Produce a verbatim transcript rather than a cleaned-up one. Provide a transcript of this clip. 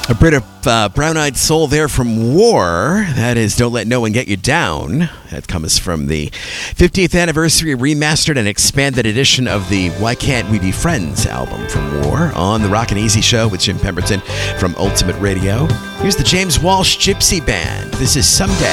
A bit of uh, Brown-Eyed Soul there from War. That is Don't Let No One Get You Down. That comes from the fiftieth anniversary remastered and expanded edition of the Why Can't We Be Friends album from War on the Rock and Easy Show with Jim Pemberton from Ultimate Radio. Here's the James Walsh Gypsy Band. This is Someday.